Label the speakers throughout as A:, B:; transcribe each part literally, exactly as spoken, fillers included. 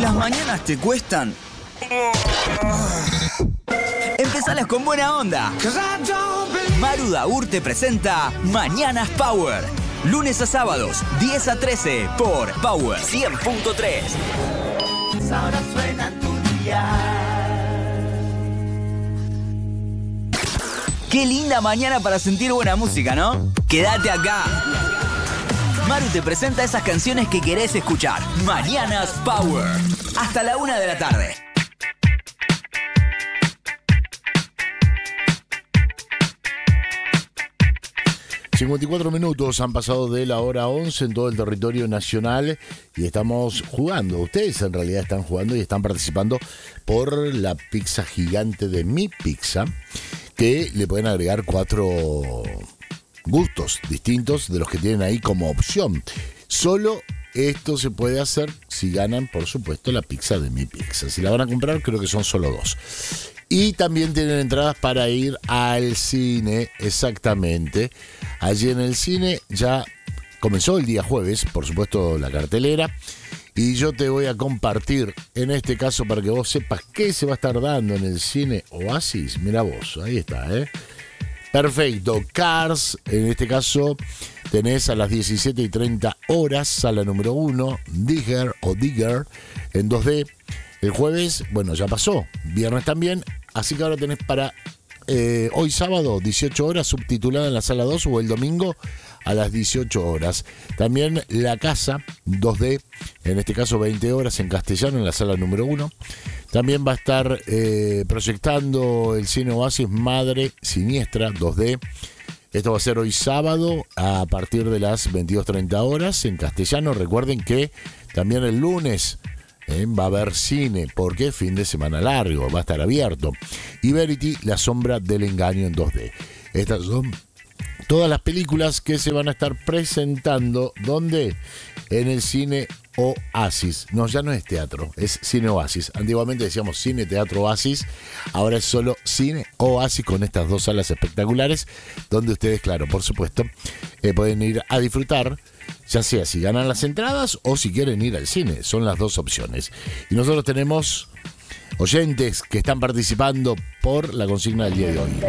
A: las mañanas te cuestan, empezalas con buena onda. Maru Daur te presenta Mañanas Power. Lunes a sábados, diez a trece, por Power cien punto tres. Ahora suena tu día. Qué linda mañana para sentir buena música, ¿no? Quédate acá. Maru te presenta esas canciones que querés escuchar. Mañanas Power. Hasta la una de la tarde.
B: cincuenta y cuatro minutos han pasado de la hora once en todo el territorio nacional y estamos jugando. Ustedes en realidad están jugando y están participando por la pizza gigante de Mi Pizza, que le pueden agregar cuatro gustos distintos de los que tienen ahí como opción. Solo esto se puede hacer si ganan, por supuesto, la pizza de Mi Pizza. Si la van a comprar, creo que son solo dos. Y también tienen entradas para ir al cine, exactamente. Allí en el cine ya comenzó el día jueves, por supuesto, la cartelera. Y yo te voy a compartir, en este caso, para que vos sepas qué se va a estar dando en el cine Oasis. Mira vos, ahí está, ¿eh? Perfecto. Cars, en este caso, tenés a las diecisiete y treinta horas, sala número uno. Digger o Digger en dos D. El jueves, bueno, ya pasó. Viernes también. Así que ahora tenés para eh, hoy sábado, dieciocho horas, subtitulada en la sala dos, o el domingo a las dieciocho horas. También La Casa, dos D, en este caso veinte horas en castellano en la sala número uno. También va a estar eh, proyectando el cine Oasis Madre Siniestra, dos D. Esto va a ser hoy sábado a partir de las veintidós treinta horas en castellano. Recuerden que también el lunes Eh, va a haber cine, porque fin de semana largo, va a estar abierto. Y Verity, La Sombra del Engaño en dos D. Estas son todas las películas que se van a estar presentando. ¿Dónde? En el cine Oasis. No, ya no es teatro, es cine Oasis. Antiguamente decíamos cine, teatro, Oasis. Ahora es solo cine Oasis, con estas dos salas espectaculares, donde ustedes, claro, por supuesto, eh, pueden ir a disfrutar, ya sea si ganan las entradas o si quieren ir al cine. Son las dos opciones. Y nosotros tenemos oyentes que están participando por la consigna del día de hoy.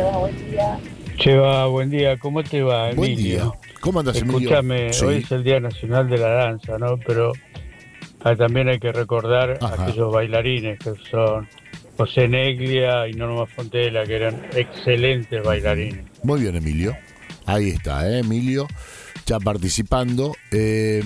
C: Cheva, buen día. ¿Cómo te va, Emilio?
B: Buen día. ¿Cómo andas, Emilio?
C: Escúchame,
B: Sí.
C: hoy es el Día Nacional de la Danza, ¿no? Pero ah, también hay que recordar
B: Ajá.
C: a aquellos bailarines que son José Neglia y Norma Fontela, que eran excelentes bailarines.
B: Muy bien, Emilio. Ahí está, ¿eh? Emilio, ya participando. Eh,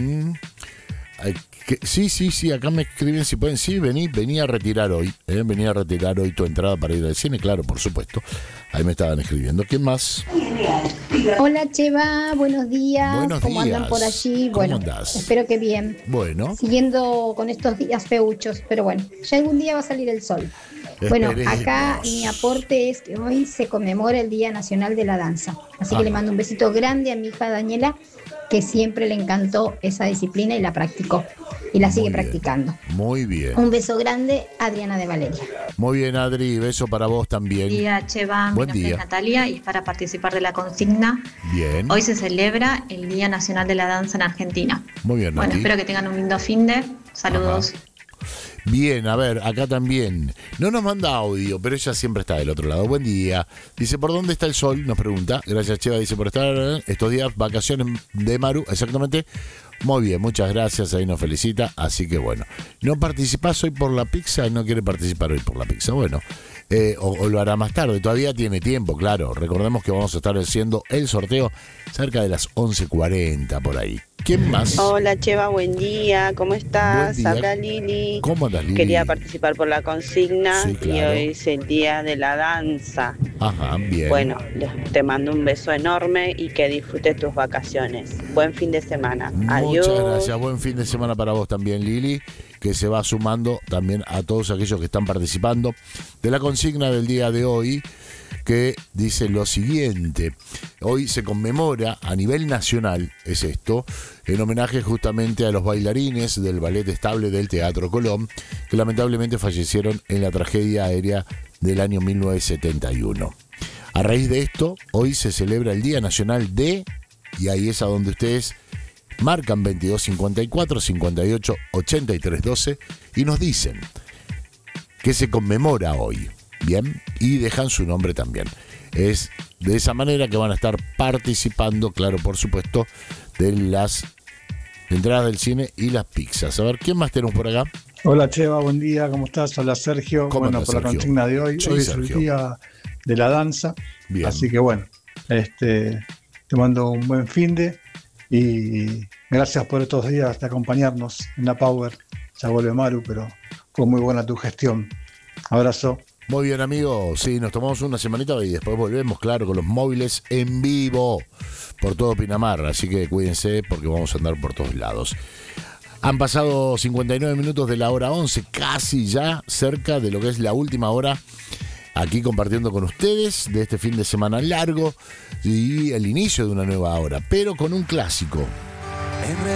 B: hay que, sí, sí, sí, acá me escriben si pueden. Sí, vení, vení a retirar hoy. ¿eh? Vení a retirar hoy tu entrada para ir al cine, claro, por supuesto. Ahí me estaban escribiendo. ¿Quién más?
D: Hola, Cheva, buenos días.
B: Buenos
D: ¿Cómo
B: días.
D: andan por allí?
B: ¿Cómo
D: Bueno,
B: andás?
D: espero que bien.
B: Bueno.
D: Siguiendo con estos días feuchos, pero bueno, ya algún día va a salir el sol. Bueno,
B: Esperemos.
D: acá mi aporte es que hoy se conmemora el Día Nacional de la Danza. Así
B: Ah.
D: que le mando un besito grande a mi hija Daniela, que siempre le encantó esa disciplina y la practicó. Y la sigue
B: Muy bien.
D: practicando.
B: Muy bien.
D: Un beso grande, Adriana de Valeria.
B: Muy bien, Adri. Beso para vos también.
E: Buen día, Cheva. Mi
B: Buen
E: nombre
B: día.
E: es Natalia y es para participar de la consigna.
B: Bien.
E: Hoy se celebra el Día Nacional de la Danza en Argentina.
B: Muy bien,
E: Bueno,
B: Nati.
E: espero que tengan un lindo fin de. Saludos.
B: Ajá. Bien, a ver, acá también. No nos manda audio, pero ella siempre está del otro lado. Buen día. Dice, ¿por dónde está el sol? Nos pregunta. Gracias, Cheva, dice, por estar estos días, vacaciones de Maru. Exactamente. Muy bien, muchas gracias. Ahí nos felicita. Así que bueno, ¿no participás hoy por la pizza y no quiere participar hoy por la pizza? Bueno, eh, o, o lo hará más tarde. Todavía tiene tiempo, claro. Recordemos que vamos a estar haciendo el sorteo cerca de las once cuarenta por ahí. ¿Quién más?
F: Hola, Cheva, buen día. ¿Cómo estás?
B: Buen día.
F: Habla Lili.
B: ¿Cómo andas, Lili?
F: Quería participar por la consigna
B: Sí, claro.
F: y hoy es el día de la danza.
B: Ajá, bien.
F: Bueno, les- te mando un beso enorme y que disfrutes tus vacaciones. Buen fin de semana. Adiós.
B: Muchas gracias. Buen fin de semana para vos también, Lili, que se va sumando también a todos aquellos que están participando de la consigna del día de hoy, que dice lo siguiente. Hoy se conmemora a nivel nacional, es esto, en homenaje justamente a los bailarines del Ballet Estable del Teatro Colón, que lamentablemente fallecieron en la tragedia aérea del año mil novecientos setenta y uno. A raíz de esto, hoy se celebra el Día Nacional de, y ahí es a donde ustedes marcan veintidós cincuenta y cuatro, cincuenta y ocho, ochenta y tres doce y nos dicen que se conmemora hoy, ¿bien? Y dejan su nombre también. Es de esa manera que van a estar participando, claro, por supuesto, de las entradas del cine y las pizzas. A ver, ¿quién más tenemos por acá?
G: Hola Cheva, buen día, ¿cómo estás? Hola Sergio.
B: ¿Cómo
G: bueno,
B: andás,
G: por la
B: Sergio?
G: consigna de hoy,
B: Sí,
G: hoy es
B: Sergio.
G: el día de la danza.
B: Bien.
G: Así que bueno, este, te mando un buen finde y gracias por estos días de acompañarnos en la Power. Ya vuelve Maru, pero fue muy buena tu gestión. Abrazo.
B: Muy bien, amigo. Sí, nos tomamos una semanita y después volvemos, claro, con los móviles en vivo por todo Pinamar. Así que cuídense porque vamos a andar por todos lados. Han pasado cincuenta y nueve minutos de la hora once, casi ya cerca de lo que es la última hora, aquí compartiendo con ustedes de este fin de semana largo y el inicio de una nueva hora, pero con un clásico.